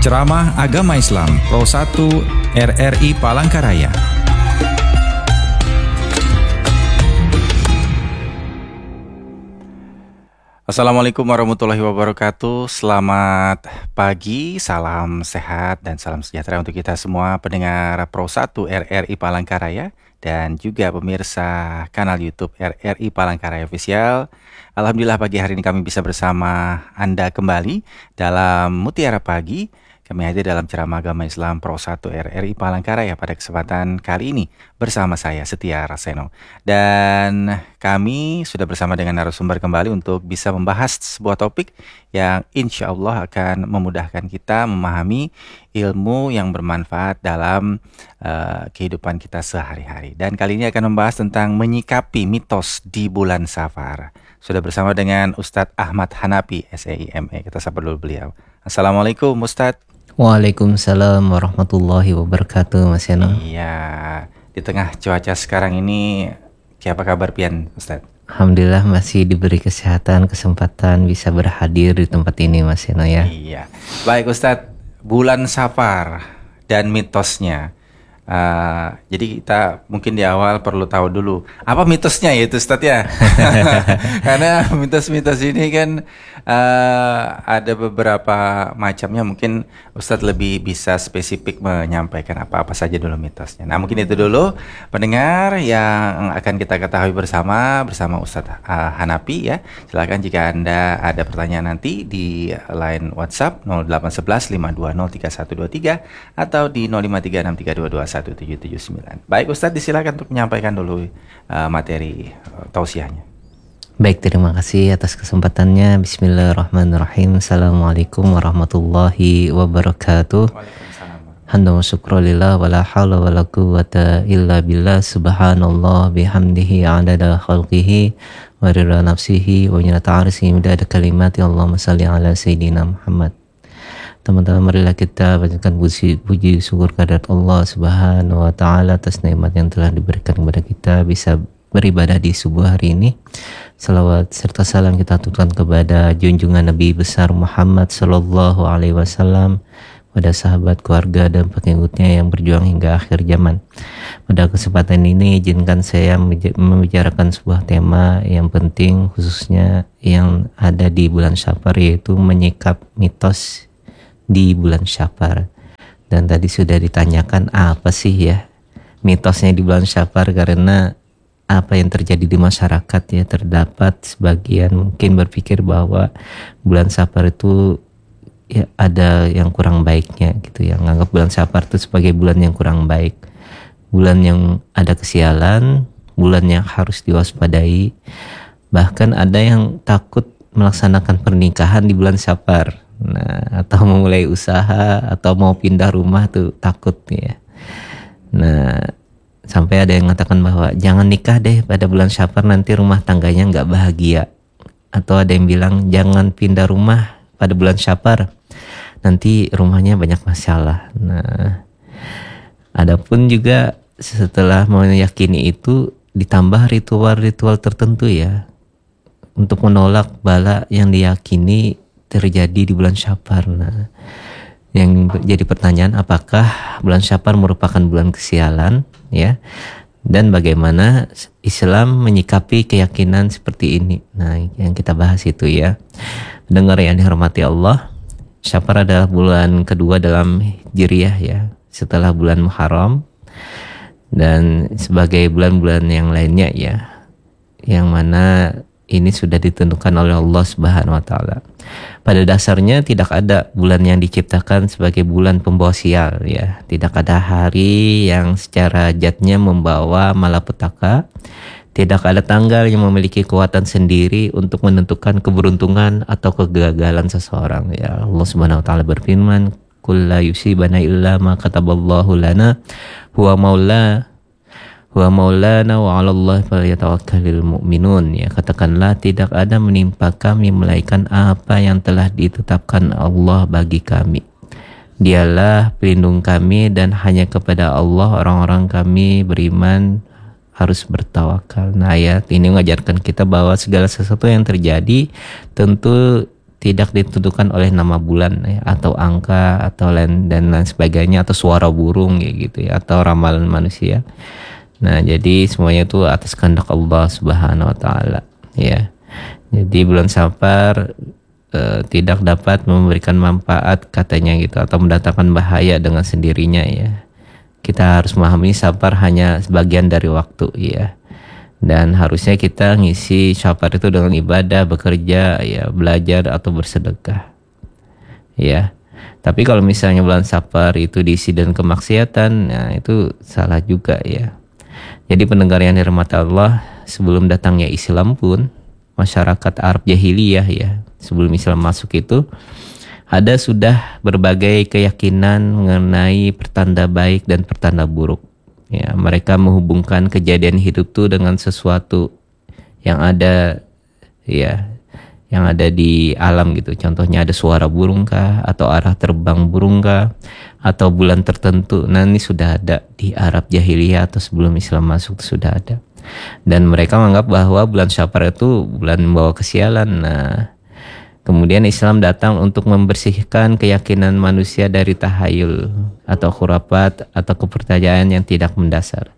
Ceramah Agama Islam Pro 1 RRI Palangkaraya. Assalamualaikum warahmatullahi wabarakatuh. Selamat pagi, salam sehat dan salam sejahtera untuk kita semua pendengar Pro 1 RRI Palangkaraya dan juga pemirsa kanal YouTube RRI Palangkaraya Official. Alhamdulillah pagi hari ini kami bisa bersama Anda kembali dalam Mutiara Pagi. Kami hadir dalam ceramah Agama Islam Pro 1 RRI Palangkaraya pada kesempatan kali ini bersama saya Setia Raseno. Dan kami sudah bersama dengan narasumber kembali untuk bisa membahas sebuah topik yang insya Allah akan memudahkan kita memahami ilmu yang bermanfaat dalam kehidupan kita sehari-hari. Dan kali ini akan membahas tentang menyikapi mitos di bulan Safar. Sudah bersama dengan Ustadz Ahmad Hanapi, SEIME. Kita sapa dulu beliau. Assalamualaikum Ustadz. Waalaikumsalam warahmatullahi wabarakatuh, Mas Yano. Iya, di tengah cuaca sekarang ini, apa kabar pian, Ustaz? Alhamdulillah masih diberi kesehatan, kesempatan bisa berhadir di tempat ini, Mas Yano ya. Iya, baik Ustaz, bulan Safar dan mitosnya. Jadi kita mungkin di awal perlu tahu dulu apa mitosnya ya itu Ustaz ya. Karena mitos-mitos ini kan ada beberapa macamnya, mungkin Ustaz lebih bisa spesifik menyampaikan apa-apa saja dulu mitosnya. Nah mungkin itu dulu pendengar yang akan kita ketahui bersama Ustaz Hanapi ya. Silakan jika Anda ada pertanyaan nanti di line WhatsApp 0811 520 3123 atau di 05363221 1779. Baik Ustadz, disilakan untuk menyampaikan dulu materi tausiahnya. Baik, terima kasih atas kesempatannya. Bismillahirrahmanirrahim. Assalamualaikum warahmatullahi wabarakatuh. Hamdan wa syukran lillah wa la haula wa la quwwata illa billah. Subhanallah bihamdihi adada khalqihi wa rida nafsihi wa zinata arsyihi midada kalimati. Allahumma shalli ala sayyidina Muhammad. Teman-teman, marilah kita panjatkan puji syukur kehadirat Allah Subhanahu wa taala atas nikmat yang telah diberikan kepada kita bisa beribadah di subuh hari ini. Salawat serta salam kita aturkan kepada junjungan Nabi besar Muhammad sallallahu alaihi wasallam, pada sahabat, keluarga dan pengikutnya yang berjuang hingga akhir zaman. Pada kesempatan ini izinkan saya membicarakan sebuah tema yang penting khususnya yang ada di bulan Syafar, yaitu menyikap mitos di bulan Syafar. Dan tadi sudah ditanyakan apa sih ya mitosnya di bulan Syafar, karena apa yang terjadi di masyarakat ya, terdapat sebagian mungkin berpikir bahwa bulan Syafar itu ya ada yang kurang baiknya gitu, yang menganggap bulan Syafar itu sebagai bulan yang kurang baik, bulan yang ada kesialan, bulan yang harus diwaspadai. Bahkan ada yang takut melaksanakan pernikahan di bulan Syafar. Nah, atau memulai usaha atau mau pindah rumah tuh takut ya. Nah, sampai ada yang mengatakan bahwa jangan nikah deh pada bulan Syafar, nanti rumah tangganya nggak bahagia. Atau ada yang bilang jangan pindah rumah pada bulan Syafar, nanti rumahnya banyak masalah. Nah, adapun juga setelah meyakini itu ditambah ritual-ritual tertentu ya, untuk menolak bala yang diyakini terjadi di bulan Syafar. Nah, yang jadi pertanyaan, apakah bulan Syafar merupakan bulan kesialan ya, dan bagaimana Islam menyikapi keyakinan seperti ini. Nah, yang kita bahas itu ya. Pendengar yang dihormati Allah, Syafar adalah bulan kedua dalam Hijriyah ya, setelah bulan Muharram dan sebagai bulan-bulan yang lainnya ya, yang mana ini sudah ditentukan oleh Allah Subhanahu wa taala. Pada dasarnya tidak ada bulan yang diciptakan sebagai bulan pembawa sial ya. Tidak ada hari yang secara jatnya membawa malapetaka. Tidak ada tanggal yang memiliki kekuatan sendiri untuk menentukan keberuntungan atau kegagalan seseorang ya. Allah Subhanahu wa taala berfirman, "Qul la yusibana illa ma kataballahu lana huwa maulana wa 'alallahi falyatawakkalul mu'minun." Ya, katakanlah tidak ada menimpa kami melainkan apa yang telah ditetapkan Allah bagi kami. Dialah pelindung kami dan hanya kepada Allah orang-orang kami beriman harus bertawakal. Nah, ayat ini mengajarkan kita bahwa segala sesuatu yang terjadi tentu tidak ditentukan oleh nama bulan ya, atau angka atau lain dan lain sebagainya, atau suara burung ya gitu ya, atau ramalan manusia. Nah, jadi semuanya itu atas kehendak Allah Subhanahu wa taala ya. Jadi bulan Safar tidak dapat memberikan manfaat katanya gitu, atau mendatangkan bahaya dengan sendirinya ya. Kita harus memahami Safar hanya sebagian dari waktu ya. Dan harusnya kita ngisi Safar itu dengan ibadah, bekerja ya, belajar atau bersedekah ya. Tapi kalau misalnya bulan Safar itu diisi dengan kemaksiatan, nah itu salah juga ya. Jadi pendengar yang dirahmati Allah, sebelum datangnya Islam pun masyarakat Arab jahiliyah ya, sebelum Islam masuk itu ada sudah berbagai keyakinan mengenai pertanda baik dan pertanda buruk. Ya, mereka menghubungkan kejadian hidup itu dengan sesuatu yang ada ya, yang ada di alam gitu. Contohnya ada suara burung kah, atau arah terbang burung kah, atau bulan tertentu. Nah, ini sudah ada di Arab jahiliyah atau sebelum Islam masuk itu sudah ada. Dan mereka menganggap bahwa bulan Syafar itu bulan membawa kesialan. Nah, kemudian Islam datang untuk membersihkan keyakinan manusia dari tahayul atau khurafat atau kepercayaan yang tidak mendasar.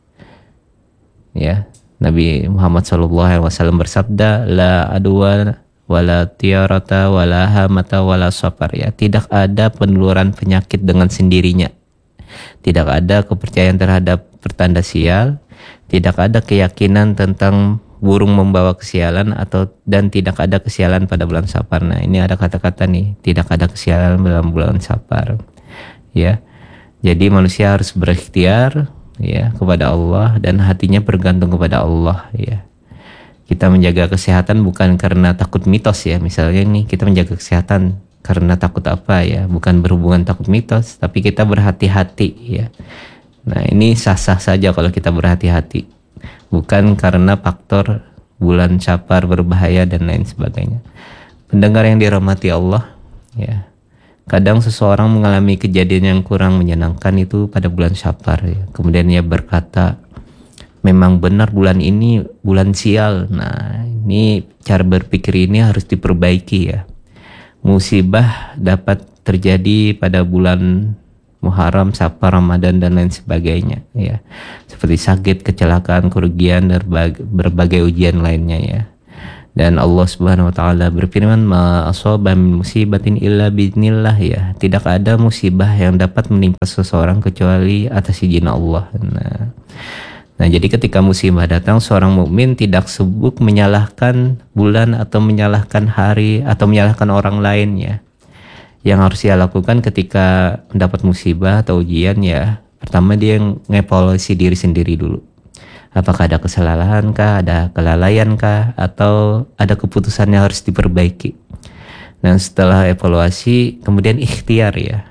Ya, Nabi Muhammad SAW bersabda, la adwa wala tiarata wala hamata wala safar ya. Tidak ada penularan penyakit dengan sendirinya. Tidak ada kepercayaan terhadap pertanda sial, tidak ada keyakinan tentang burung membawa kesialan dan tidak ada kesialan pada bulan Safar. Nah, ini ada kata-kata nih, tidak ada kesialan dalam bulan Safar. Ya. Jadi manusia harus berikhtiar ya kepada Allah dan hatinya bergantung kepada Allah ya. Kita menjaga kesehatan bukan karena takut mitos ya. Misalnya nih, kita menjaga kesehatan karena takut apa ya, bukan berhubungan takut mitos, tapi kita berhati-hati ya. Nah, ini sah-sah saja kalau kita berhati-hati, bukan karena faktor bulan Safar berbahaya dan lain sebagainya. Pendengar yang dirahmati Allah ya, kadang seseorang mengalami kejadian yang kurang menyenangkan itu pada bulan Safar ya. Kemudian ia berkata, memang benar bulan ini bulan sial. Nah, ini cara berpikir ini harus diperbaiki ya. Musibah dapat terjadi pada bulan Muharram, Safar, Ramadan dan lain sebagainya ya. Seperti sakit, kecelakaan, kerugian dan berbagai ujian lainnya ya. Dan Allah Subhanahu wa taala berfirman, ma asaba min musibatin illa biidznillah ya. Tidak ada musibah yang dapat menimpa seseorang kecuali atas izin Allah. Nah, jadi ketika musibah datang, seorang mukmin tidak sibuk menyalahkan bulan atau menyalahkan hari atau menyalahkan orang lain ya. Yang harus dia lakukan ketika mendapat musibah atau ujian ya, pertama dia ngevaluasi diri sendiri dulu. Apakah ada kesalahan kah, ada kelalaian kah, atau ada keputusan yang harus diperbaiki. Dan setelah evaluasi, kemudian ikhtiar ya.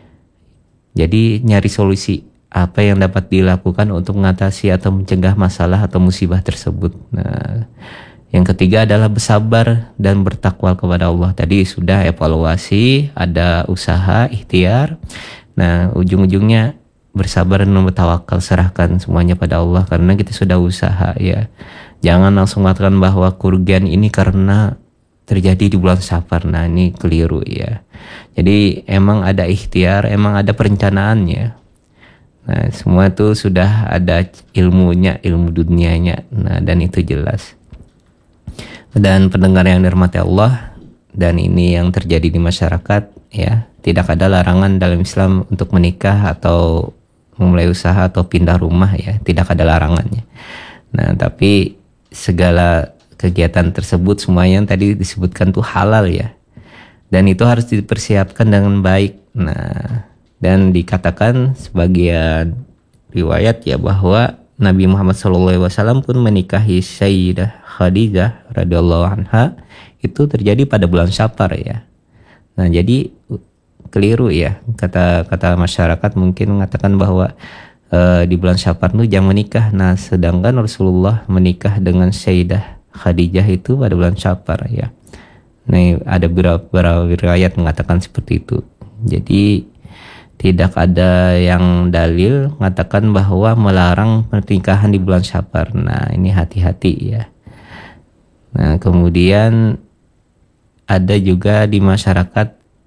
Jadi nyari solusi apa yang dapat dilakukan untuk mengatasi atau mencegah masalah atau musibah tersebut. Nah, yang ketiga adalah bersabar dan bertakwa kepada Allah. Tadi sudah evaluasi, ada usaha, ikhtiar. Nah, ujung-ujungnya bersabar dan bertawakal, serahkan semuanya pada Allah karena kita sudah usaha ya. Jangan langsung mengatakan bahwa kerugian ini karena terjadi di bulan Safar. Nah, ini keliru ya. Jadi emang ada ikhtiar, emang ada perencanaannya. Nah, semua itu sudah ada ilmunya, ilmu dunianya. Nah, dan itu jelas. Dan pendengar yang dirahmati Allah, dan ini yang terjadi di masyarakat ya, tidak ada larangan dalam Islam untuk menikah atau memulai usaha atau pindah rumah ya, tidak ada larangannya. Nah, tapi segala kegiatan tersebut semuanya yang tadi disebutkan tuh halal ya. Dan itu harus dipersiapkan dengan baik. Nah, dan dikatakan sebagian riwayat ya bahwa Nabi Muhammad SAW pun menikahi Sayyidah Khadijah radhiyallahu anha itu terjadi pada bulan Safar ya. Nah, jadi keliru ya kata masyarakat mungkin mengatakan bahwa di bulan Safar itu jangan menikah. Nah, sedangkan Rasulullah menikah dengan Sayyidah Khadijah itu pada bulan Safar ya. Nah, ada beberapa riwayat mengatakan seperti itu. Jadi tidak ada yang dalil mengatakan bahwa melarang pernikahan di bulan Safar. Nah, ini hati-hati ya. Nah, kemudian ada juga di masyarakat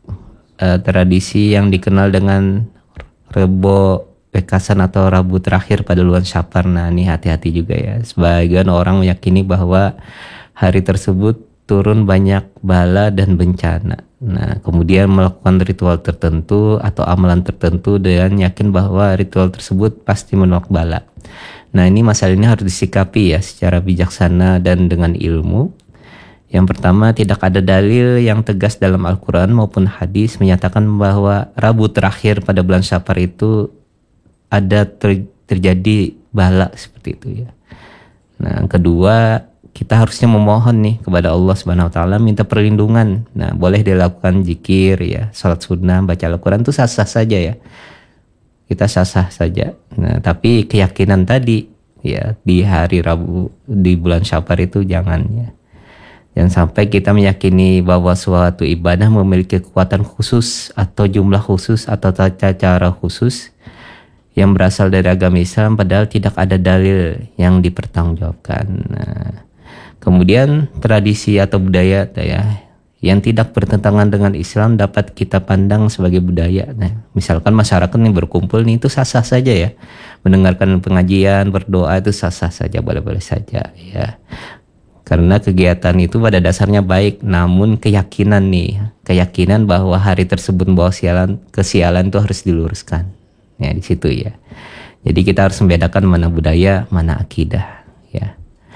tradisi yang dikenal dengan Rebo Pekasan atau Rabu terakhir pada bulan Syafar. Nah, ini hati-hati juga ya. Sebagian orang meyakini bahwa hari tersebut turun banyak bala dan bencana. Nah, kemudian melakukan ritual tertentu atau amalan tertentu dan yakin bahwa ritual tersebut pasti menolak bala. Nah, ini masalah ini harus disikapi ya secara bijaksana dan dengan ilmu. Yang pertama, tidak ada dalil yang tegas dalam Al-Quran maupun hadis menyatakan bahwa Rabu terakhir pada bulan Syafar itu ada terjadi bala seperti itu ya. Nah, kedua, kita harusnya memohon nih kepada Allah Subhanahu wa taala, minta perlindungan. Nah, boleh dilakukan zikir ya, salat sunnah, baca Al-Quran itu sah-sah saja ya. Kita sah-sah saja. Nah, tapi keyakinan tadi ya di hari Rabu di bulan Syafar itu jangan ya. Jangan sampai kita meyakini bahwa suatu ibadah memiliki kekuatan khusus atau jumlah khusus atau tata cara khusus yang berasal dari agama Islam padahal tidak ada dalil yang dipertanggungjawabkan. Nah, kemudian tradisi atau budaya ya yang tidak bertentangan dengan Islam dapat kita pandang sebagai budaya. Nah, misalkan masyarakat yang berkumpul nih itu sah-sah saja ya. Mendengarkan pengajian, berdoa itu sah-sah saja, boleh-boleh saja ya. Karena kegiatan itu pada dasarnya baik, namun keyakinan bahwa hari tersebut membawa kesialan itu harus diluruskan. Ya, di situ ya. Jadi kita harus membedakan mana budaya, mana akidah ya.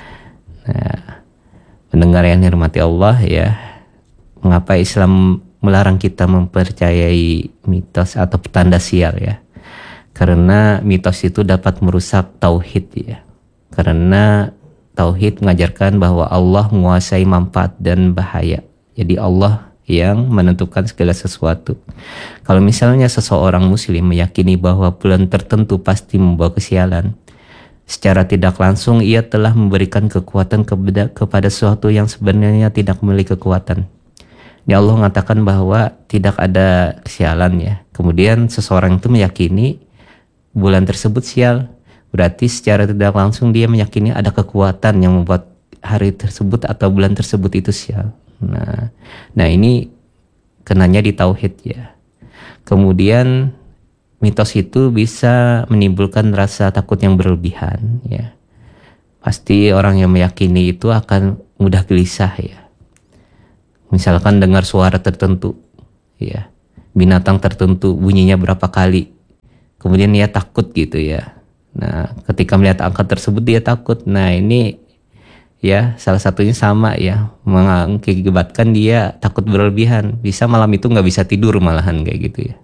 Nah, pendengar yang dirahmati Allah ya, mengapa Islam melarang kita mempercayai mitos atau petanda sial ya? Karena mitos itu dapat merusak tauhid ya. Karena tauhid mengajarkan bahwa Allah menguasai manfaat dan bahaya. Jadi Allah yang menentukan segala sesuatu. Kalau misalnya seseorang muslim meyakini bahwa bulan tertentu pasti membawa kesialan, secara tidak langsung ia telah memberikan kekuatan kepada sesuatu yang sebenarnya tidak memiliki kekuatan. Ya, Allah mengatakan bahwa tidak ada kesialan ya. Kemudian seseorang itu meyakini bulan tersebut sial. Berarti secara tidak langsung dia meyakini ada kekuatan yang membuat hari tersebut atau bulan tersebut itu sial. Nah ini kenanya di tauhid ya. Kemudian mitos itu bisa menimbulkan rasa takut yang berlebihan ya. Pasti orang yang meyakini itu akan mudah gelisah ya. Misalkan dengar suara tertentu ya, binatang tertentu bunyinya berapa kali, kemudian dia takut gitu ya. Nah, ketika melihat angka tersebut dia takut. Nah, ini ya salah satunya sama ya, mengakibatkan dia takut berlebihan. Bisa malam itu nggak bisa tidur malahan kayak gitu ya.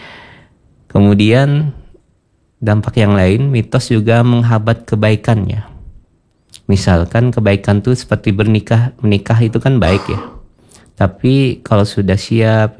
Kemudian dampak yang lain, mitos juga menghambat kebaikannya. Misalkan kebaikan tuh seperti menikah itu kan baik ya. Tapi kalau sudah siap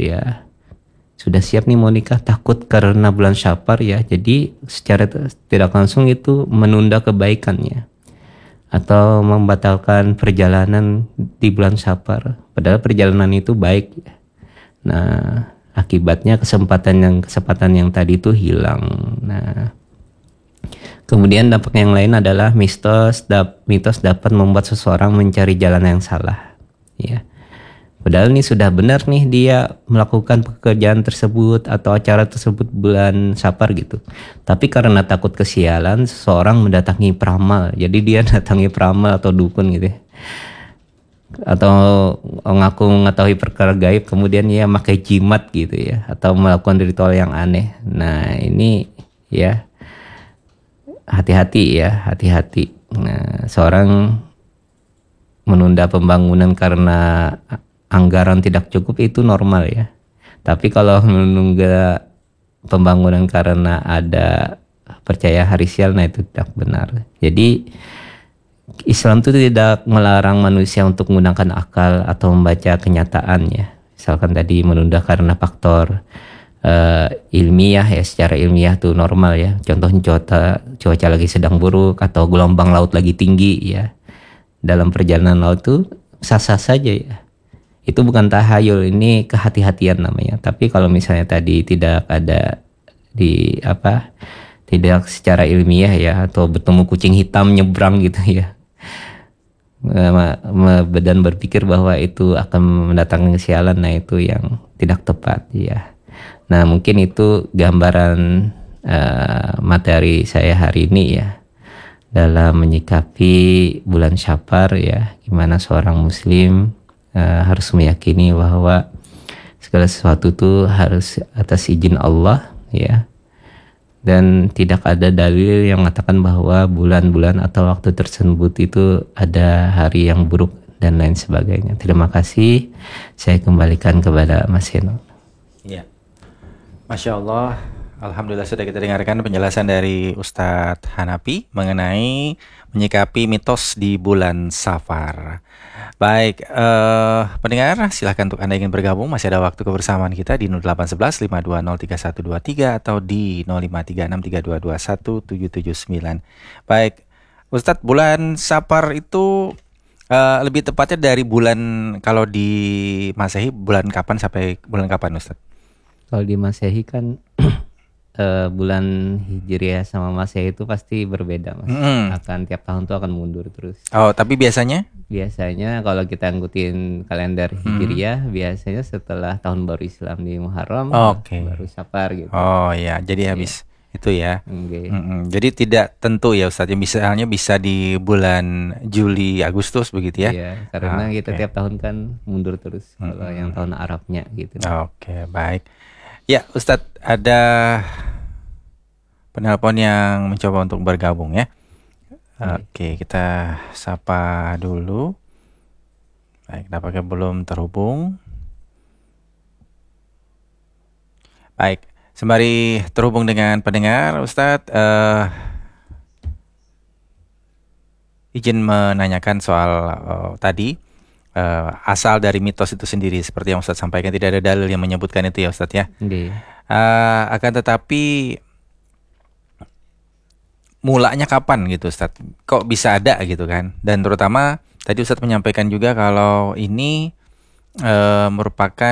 nih mau nikah, takut karena bulan Syafar ya, jadi secara tidak langsung itu menunda kebaikannya atau membatalkan perjalanan di bulan Syafar, padahal perjalanan itu baik ya. Nah, akibatnya kesempatan yang tadi itu hilang. Nah, kemudian dampak yang lain adalah mitos dapat membuat seseorang mencari jalan yang salah ya. Padahal ini sudah benar nih dia melakukan pekerjaan tersebut atau acara tersebut bulan Syafar gitu. Tapi karena takut kesialan, seseorang mendatangi peramal. Jadi dia datangi peramal atau dukun gitu ya. Atau ngaku mengetahui perkara gaib, kemudian dia pakai jimat gitu ya. Atau melakukan ritual yang aneh. Nah ini ya hati-hati. Nah, seorang menunda pembangunan karena anggaran tidak cukup itu normal ya. Tapi kalau menunda pembangunan karena ada percaya hari sial, nah itu tidak benar. Jadi Islam itu tidak melarang manusia untuk menggunakan akal atau membaca kenyataan ya. Misalkan tadi menunda karena faktor ilmiah ya, secara ilmiah tuh normal ya. Contohnya cuaca lagi sedang buruk atau gelombang laut lagi tinggi ya. Dalam perjalanan laut tuh sah-sah saja ya. Itu bukan tahayul, ini kehati-hatian namanya. Tapi kalau misalnya tadi tidak ada tidak secara ilmiah ya, atau bertemu kucing hitam nyebrang gitu ya, dan berpikir bahwa itu akan mendatangkan kesialan, nah itu yang tidak tepat ya. Nah mungkin itu gambaran materi saya hari ini ya, dalam menyikapi bulan Syafar ya, gimana seorang muslim harus meyakini bahwa segala sesuatu itu harus atas izin Allah ya, dan tidak ada dalil yang mengatakan bahwa bulan-bulan atau waktu tersebut itu ada hari yang buruk dan lain sebagainya. Terima kasih, saya kembalikan kepada Mas Heno. Ya, Masya Allah, Alhamdulillah sudah kita dengarkan penjelasan dari Ustadz Hanapi mengenai menyikapi mitos di bulan Safar. Baik, pendengar, silahkan untuk Anda ingin bergabung, masih ada waktu kebersamaan kita di 0811 5203123 atau di 0536322179. Baik, Ustadz, bulan Safar itu lebih tepatnya dari bulan, kalau di Masehi bulan kapan sampai bulan kapan, Ustadz? Kalau di Masehi kan bulan Hijriah sama Masehi itu pasti berbeda, Mas. Akan tiap tahun tuh akan mundur terus. Oh, tapi biasanya? Biasanya kalau kita ngikutin kalender Hijriah, biasanya setelah tahun baru Islam di Muharram, baru Safar gitu. Oh ya, jadi habis itu ya. Okay. Jadi tidak tentu ya Ustadz, misalnya bisa di bulan Juli, Agustus begitu ya? Iya, karena kita tiap tahun kan mundur terus kalau yang tahun Arabnya gitu. Oke, baik. Ya Ustadz, ada penelpon yang mencoba untuk bergabung ya. Oke, kita sapa dulu. Baik, nampaknya belum terhubung. Baik, sembari terhubung dengan pendengar, Ustadz, izin menanyakan soal tadi, asal dari mitos itu sendiri. Seperti yang Ustadz sampaikan, tidak ada dalil yang menyebutkan itu ya Ustadz ya. Akan tetapi mulanya kapan gitu Ustadz? Kok bisa ada gitu kan? Dan terutama tadi Ustadz menyampaikan juga kalau ini merupakan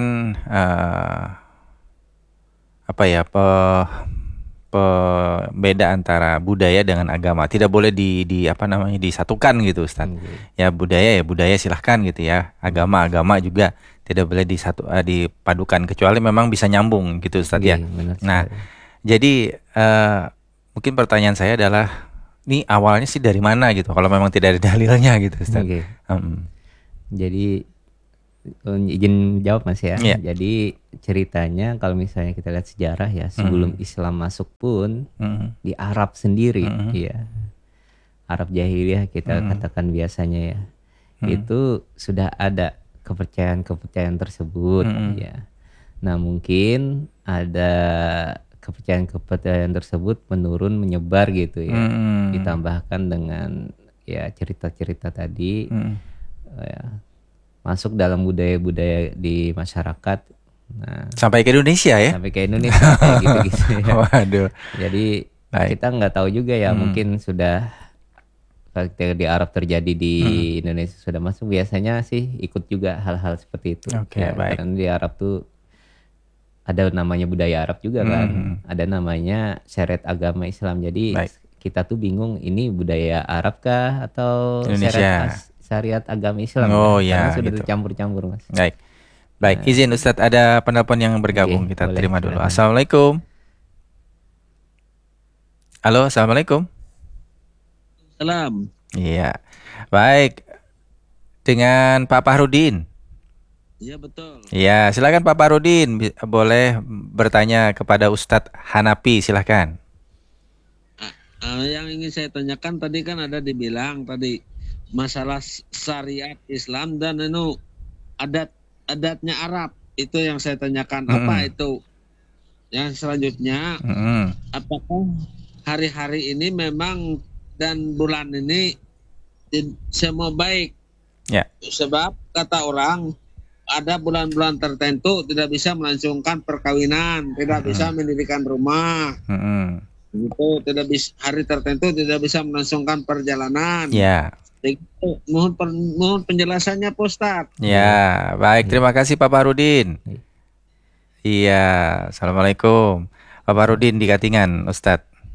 beda antara budaya dengan agama. Tidak boleh disatukan gitu Ustadz. Ya budaya silahkan gitu ya. Agama juga tidak boleh dipadukan, kecuali memang bisa nyambung gitu Ustadz ya. Nah, jadi mungkin pertanyaan saya adalah, ini awalnya sih dari mana gitu, kalau memang tidak ada dalilnya gitu Ustadz. Jadi izin jawab Mas ya. Jadi ceritanya kalau misalnya kita lihat sejarah ya, sebelum Islam masuk pun di Arab sendiri ya, Arab jahiliyah kita katakan biasanya ya, itu sudah ada kepercayaan tersebut ya. Nah mungkin ada kepercayaan tersebut menurun, menyebar gitu ya, ditambahkan dengan ya cerita-cerita tadi ya, masuk dalam budaya-budaya di masyarakat. Nah, sampai ke Indonesia ya? Sampai ke Indonesia kayak gitu-gitu ya. Waduh. Jadi kita nggak tahu juga ya, mungkin sudah ketika di Arab terjadi di Indonesia sudah masuk, biasanya sih ikut juga hal-hal seperti itu. Karena di Arab tuh ada namanya budaya Arab juga kan, ada namanya syariat agama Islam. Jadi kita tuh bingung, ini budaya Arab kah atau syariat agama Islam? Karena sudah tercampur-campur Mas. Baik, izin Ustadz, ada penelpon yang bergabung, kita terima dulu. Assalamualaikum. Halo, assalamualaikum. Salam. Iya, baik. Dengan Pak Fahrudin. Iya betul. Iya, silakan Pak Fahrudin, boleh bertanya kepada Ustadz Hanapi, silakan. Yang ingin saya tanyakan tadi kan ada dibilang tadi masalah syariat Islam dan adatnya Arab, itu yang saya tanyakan. Apa itu? Yang selanjutnya, apakah hari-hari ini memang dan bulan ini semua baik? Ya. Sebab kata orang, ada bulan-bulan tertentu tidak bisa melangsungkan perkawinan, tidak bisa mendirikan rumah, itu tidak bisa, hari tertentu tidak bisa melangsungkan perjalanan. Ya. Mohon penjelasannya Pak Ustadz. Ya, baik, terima kasih Pak Fahrudin. Iya, assalamualaikum Pak Fahrudin di Katingan, Ustadz.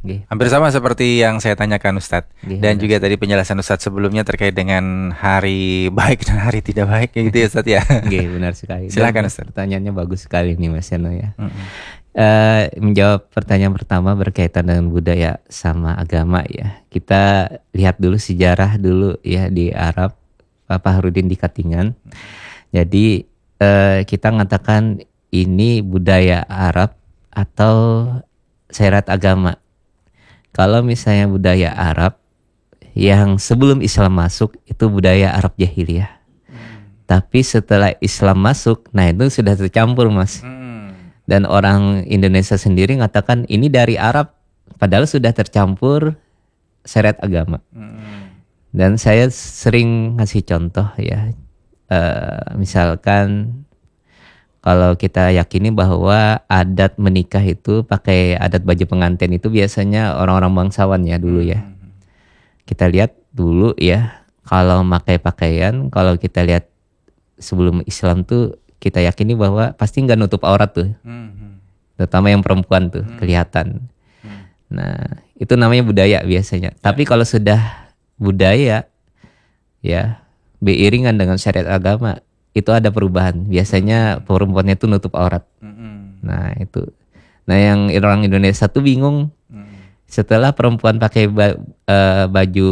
Hampir sama seperti yang saya tanyakan Ustadz. Dan juga tadi penjelasan Ustadz sebelumnya terkait dengan hari baik dan hari tidak baik gitu ya Ustadz ya. Benar sekali. Silakan Ustadz. Pertanyaannya bagus sekali nih Mas Yano ya. Menjawab pertanyaan pertama berkaitan dengan budaya sama agama ya. Kita lihat dulu sejarah dulu ya di Arab, Pak Fahrudin di Katingan. Jadi kita mengatakan ini budaya Arab atau syariat agama. Kalau misalnya budaya Arab yang sebelum Islam masuk itu budaya Arab jahiliyah. Tapi setelah Islam masuk, nah itu sudah tercampur Mas. Dan orang Indonesia sendiri mengatakan ini dari Arab, padahal sudah tercampur syariat agama. Dan saya sering ngasih contoh ya, misalkan kalau kita yakini bahwa adat menikah itu pakai adat baju pengantin itu biasanya orang-orang bangsawan ya dulu ya. Kita lihat dulu ya, kalau pakai pakaian, kalau kita lihat sebelum Islam tuh kita yakini bahwa pasti nggak nutup aurat tuh. Terutama yang perempuan tuh kelihatan. Nah, itu namanya budaya biasanya. Tapi kalau sudah budaya ya beiringan dengan syariat agama, itu ada perubahan. Biasanya perempuannya itu nutup aurat. Nah itu. Nah yang orang Indonesia tuh bingung. Setelah perempuan pakai baju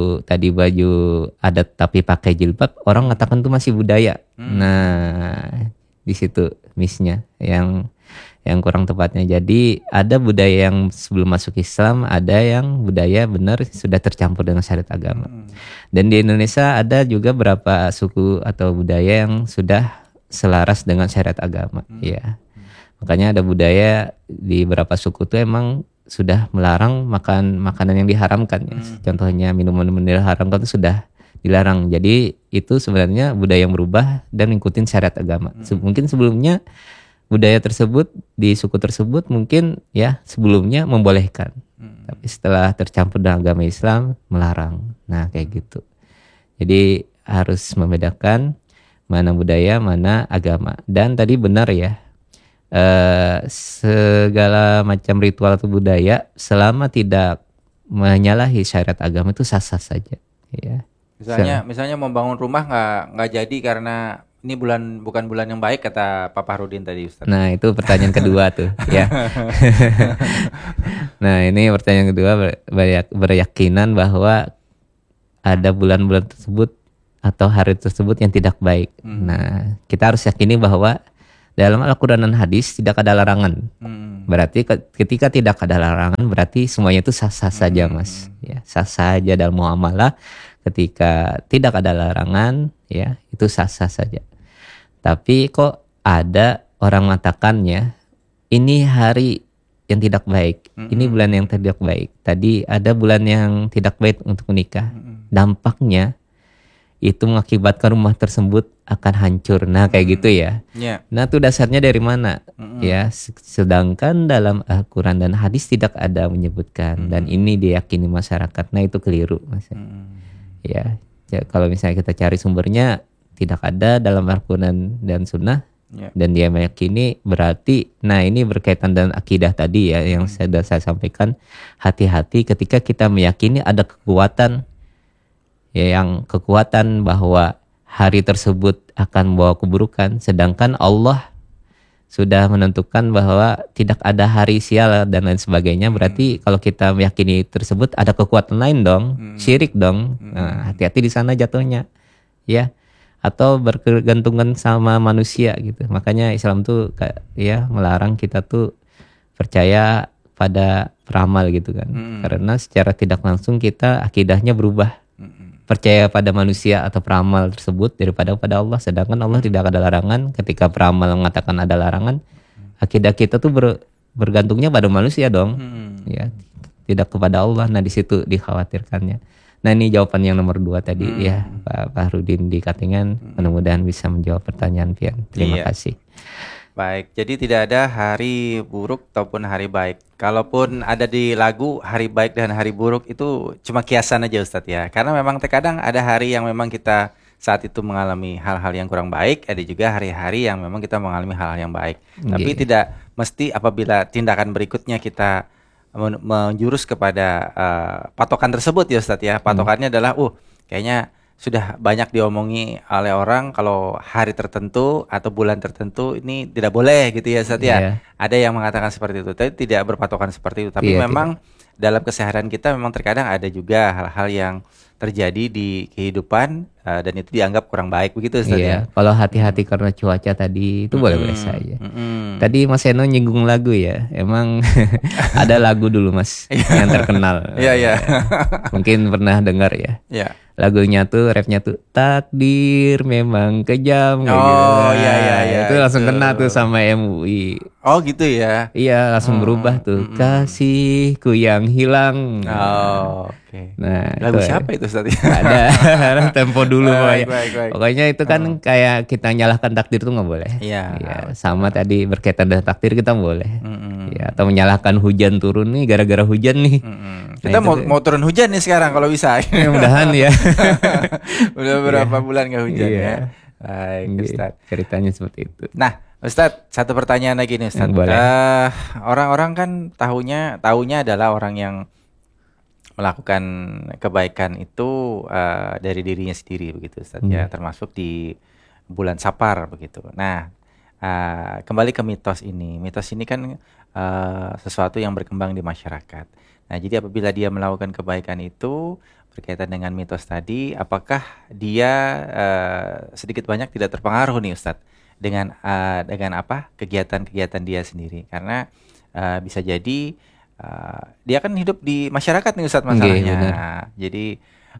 adat tapi pakai jilbab, orang mengatakan itu masih budaya. Nah di situ miss-nya yang kurang tepatnya. Jadi ada budaya yang sebelum masuk Islam, ada yang budaya benar sudah tercampur dengan syariat agama. Dan di Indonesia ada juga beberapa suku atau budaya yang sudah selaras dengan syariat agama. Ya, makanya ada budaya di beberapa suku itu emang sudah melarang makan makanan yang diharamkan. Ya. Contohnya minuman yang diharamkan itu sudah dilarang. Jadi itu sebenarnya budaya yang berubah dan mengikuti syariat agama. Mungkin sebelumnya budaya tersebut di suku tersebut mungkin ya sebelumnya membolehkan, tapi setelah tercampur dengan agama Islam melarang. Nah kayak gitu. Jadi harus membedakan mana budaya mana agama. Dan tadi benar ya, segala macam ritual atau budaya selama tidak menyalahi syariat agama itu sah-sah saja. Ya. Misalnya membangun rumah nggak jadi karena ini bukan bulan yang baik kata Pak Fahrudin tadi Ustaz. Nah itu pertanyaan kedua tuh ya. Nah ini pertanyaan kedua beryakinan bahwa ada bulan-bulan tersebut atau hari tersebut yang tidak baik. Nah kita harus yakini bahwa dalam Al-Quran dan hadis tidak ada larangan. Berarti ketika tidak ada larangan berarti semuanya itu sah-sah saja Mas. Ya, sah saja dalam muamalah. Ketika tidak ada larangan ya itu sah-sah saja. Tapi kok ada orang mengatakannya ini hari yang tidak baik, ini bulan yang tidak baik. Tadi ada bulan yang tidak baik untuk menikah. Dampaknya itu mengakibatkan rumah tersebut akan hancur. Nah kayak gitu ya. Nah itu dasarnya dari mana? Ya sedangkan dalam Al-Quran dan hadis tidak ada menyebutkan dan ini diyakini masyarakat. Nah itu keliru Mas. Ya kalau misalnya kita cari sumbernya tidak ada dalam Al-Quran dan Sunnah dan dia meyakini berarti nah ini berkaitan dengan akidah tadi ya yang sudah saya sampaikan. Hati-hati ketika kita meyakini ada kekuatan ya yang kekuatan bahwa hari tersebut akan membawa keburukan sedangkan Allah sudah menentukan bahwa tidak ada hari sial dan lain sebagainya. Berarti kalau kita meyakini tersebut ada kekuatan lain dong, syirik dong. Nah, hati-hati di sana jatuhnya ya. Atau bergantungan sama manusia gitu. Makanya Islam tuh ya melarang kita tuh percaya pada peramal gitu kan. Karena secara tidak langsung kita akidahnya berubah. Percaya pada manusia atau peramal tersebut daripada pada Allah. Sedangkan Allah tidak ada larangan. Ketika peramal mengatakan ada larangan, akidah kita tuh bergantungnya pada manusia dong. Ya, tidak kepada Allah. Nah di situ dikhawatirkannya. Nah ini jawaban yang nomor 2 tadi ya Pak Fahrudin di Katingan. Mudah-mudahan bisa menjawab pertanyaan Pian. Terima kasih. Baik, jadi tidak ada hari buruk ataupun hari baik. Kalaupun ada di lagu hari baik dan hari buruk itu cuma kiasan aja Ustadz ya. Karena memang terkadang ada hari yang memang kita saat itu mengalami hal-hal yang kurang baik. Ada juga hari-hari yang memang kita mengalami hal-hal yang baik. Tapi tidak mesti apabila tindakan berikutnya kita menjurus kepada patokan tersebut ya Ustadz ya. Patokannya adalah kayaknya sudah banyak diomongin oleh orang kalau hari tertentu atau bulan tertentu ini tidak boleh gitu ya Ustadz ya. Ada yang mengatakan seperti itu, tapi tidak berpatokan seperti itu. Tapi memang dalam keseharian kita memang terkadang ada juga hal-hal yang terjadi di kehidupan dan itu dianggap kurang baik begitu Ustadz ya. Kalau hati-hati karena cuaca tadi itu boleh-boleh saja. Tadi Mas Eno nyinggung lagu ya. Emang ada lagu dulu Mas yang terkenal. Iya. Mungkin pernah dengar ya. Iya. Lagunya tuh, rapnya tuh takdir memang kejam kayak gitu. Iya. Itu langsung kena tuh sama MUI. Oh gitu ya. Iya, langsung berubah tuh. Kasihku yang hilang. Oke. Nah, lagu siapa itu Ustaz? Ada tempo dulu baik. Pokoknya itu kan kayak kita nyalahkan takdir tuh nggak boleh. Iya. Sama tadi berkaitan dengan takdir kita boleh. Ya, atau menyalahkan hujan turun nih gara-gara hujan nih. Kita mau turun hujan nih sekarang kalau bisa. Mudah-mudahan ya. Udah berapa bulan nggak hujan ya. Baik Ustaz. Ceritanya seperti itu. Nah Ustaz, satu pertanyaan lagi nih Ustaz. Orang-orang kan tahunya adalah orang yang melakukan kebaikan itu dari dirinya sendiri begitu Ustaz ya, termasuk di bulan Safar begitu. Nah, kembali ke mitos ini. Mitos ini kan sesuatu yang berkembang di masyarakat. Nah, jadi apabila dia melakukan kebaikan itu berkaitan dengan mitos tadi, apakah dia sedikit banyak tidak terpengaruh nih Ustadz dengan apa kegiatan-kegiatan dia sendiri? Karena bisa jadi dia kan hidup di masyarakat nih Ustadz masalahnya. Jadi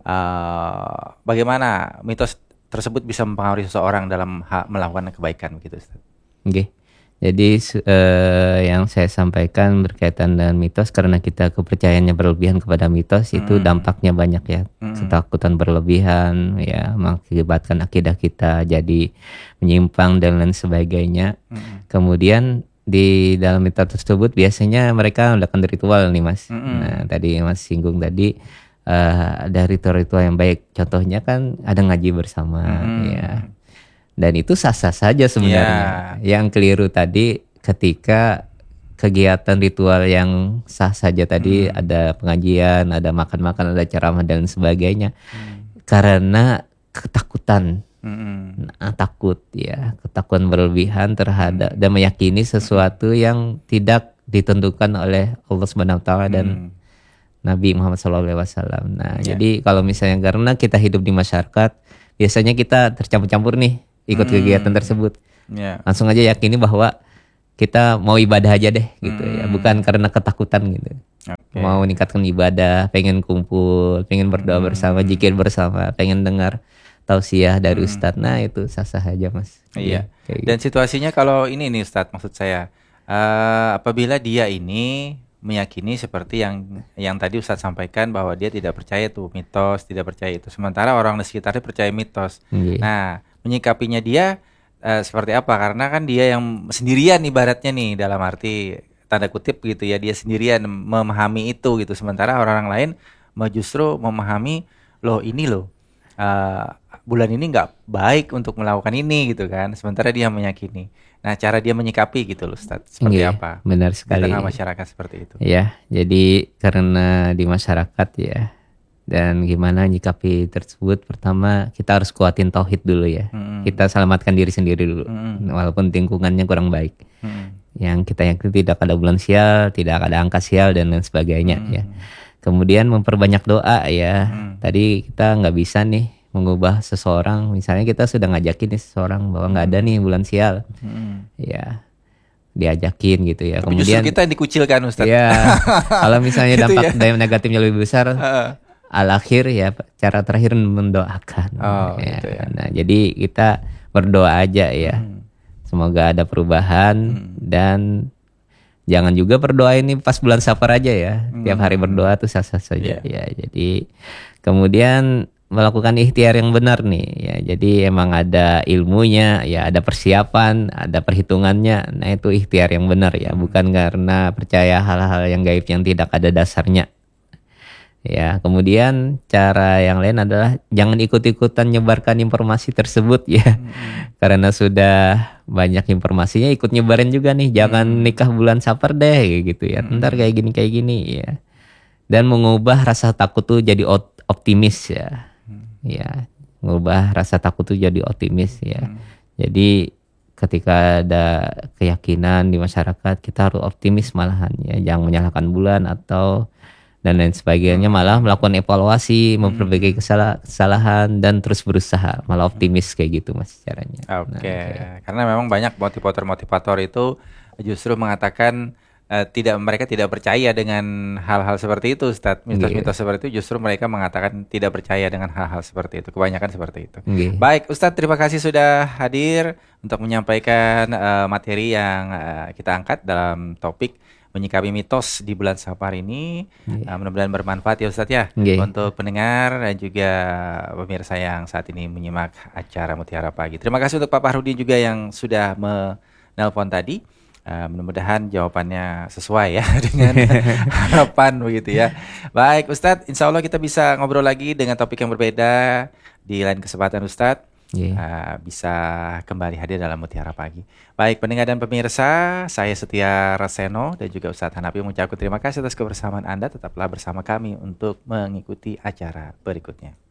bagaimana mitos tersebut bisa mempengaruhi seseorang dalam melakukan kebaikan begitu Ustadz? Jadi yang saya sampaikan berkaitan dengan mitos, karena kita kepercayaannya berlebihan kepada mitos, itu dampaknya banyak ya. Ketakutan berlebihan ya mengakibatkan akidah kita jadi menyimpang dan lain sebagainya. Kemudian di dalam mitos tersebut biasanya mereka melakukan ritual nih Mas. Nah tadi Mas singgung tadi ada ritual-ritual yang baik. Contohnya kan ada ngaji bersama ya. Dan itu sah-sah saja sebenarnya. Yang keliru tadi ketika kegiatan ritual yang sah saja tadi ada pengajian, ada makan-makan, ada ceramah dan sebagainya. Karena ketakutan, takut ya, ketakutan berlebihan terhadap dan meyakini sesuatu yang tidak ditentukan oleh Allah Subhanahu wa taala dan Nabi Muhammad SAW. Nah, jadi kalau misalnya karena kita hidup di masyarakat, biasanya kita tercampur-campur nih ikut kegiatan tersebut. Langsung aja yakini bahwa kita mau ibadah aja deh gitu ya, bukan karena ketakutan gitu. Mau meningkatkan ibadah, pengen kumpul, pengen berdoa bersama, zikir bersama, pengen dengar tausiah dari Ustadz. Nah itu sah-sah aja Mas. Iya. Dan situasinya kalau ini nih Ustadz, maksud saya apabila dia ini meyakini seperti yang tadi Ustadz sampaikan bahwa dia tidak percaya tuh mitos, tidak percaya itu. Sementara orang di sekitarnya percaya mitos. Nah menyikapinya dia seperti apa? Karena kan dia yang sendirian ibaratnya nih, dalam arti tanda kutip gitu ya, dia sendirian memahami itu gitu. Sementara orang lain justru memahami bulan ini nggak baik untuk melakukan ini gitu kan. Sementara dia meyakini. Nah cara dia menyikapi gitu loh Ustadz, seperti apa? Benar sekali. Di tengah masyarakat seperti itu. Ya, jadi karena di masyarakat ya. Dan gimana nyikapi tersebut, pertama kita harus kuatin tauhid dulu ya. Kita selamatkan diri sendiri dulu, walaupun lingkungannya kurang baik. Yang kita yakin tidak ada bulan sial, tidak ada angka sial dan lain sebagainya ya. Kemudian memperbanyak doa ya. Tadi kita nggak bisa nih mengubah seseorang, misalnya kita sudah ngajakin nih seseorang bahwa nggak ada nih bulan sial, ya diajakin gitu ya. Tapi kemudian justru kita yang dikucilkan Ustadz. Ya, kalau misalnya gitu dampak negatifnya lebih besar. Al-akhir ya cara terakhir mendoakan. Gitu ya. Nah, jadi kita berdoa aja ya. Semoga ada perubahan dan jangan juga berdoa ini pas bulan Safar aja ya. Tiap hari berdoa tuh sah-sah saja ya. Jadi kemudian melakukan ikhtiar yang benar nih ya. Jadi emang ada ilmunya ya, ada persiapan, ada perhitungannya. Nah, itu ikhtiar yang benar ya, bukan karena percaya hal-hal yang gaib yang tidak ada dasarnya. Ya, kemudian cara yang lain adalah jangan ikut-ikutan nyebarkan informasi tersebut ya. Karena sudah banyak informasinya ikut nyebarin juga nih, jangan nikah bulan Safar deh gitu ya. Ntar kayak gini ya. Dan mengubah rasa takut tuh jadi optimis ya. Ya, mengubah rasa takut tuh jadi optimis ya. Jadi ketika ada keyakinan di masyarakat, kita harus optimis malahan ya, jangan menyalahkan bulan atau dan lain sebagainya, malah melakukan evaluasi, memperbaiki kesalahan dan terus berusaha, malah optimis kayak gitu Mas caranya. Oke. Karena memang banyak motivator itu justru mengatakan mereka tidak percaya dengan hal-hal seperti itu, Ustaz. Mitos-mitos seperti itu justru mereka mengatakan tidak percaya dengan hal-hal seperti itu. Kebanyakan seperti itu. Baik, Ustaz, terima kasih sudah hadir untuk menyampaikan materi yang kita angkat dalam topik menyikapi mitos di bulan Safar ini. Mudah-mudahan bermanfaat ya Ustaz ya untuk pendengar dan juga pemirsa yang saat ini menyimak acara Mutiara Pagi. Terima kasih untuk Pak Fahrudin juga yang sudah menelpon tadi. Mudah-mudahan jawabannya sesuai ya dengan harapan begitu ya. Baik Ustadz, insya Allah kita bisa ngobrol lagi dengan topik yang berbeda di lain kesempatan Ustadz. Bisa kembali hadir dalam Mutiara Pagi. Baik pendengar dan pemirsa, saya Setia Raseno dan juga Ustadz Hanafi mengucapkan terima kasih atas kebersamaan Anda. Tetaplah bersama kami untuk mengikuti acara berikutnya.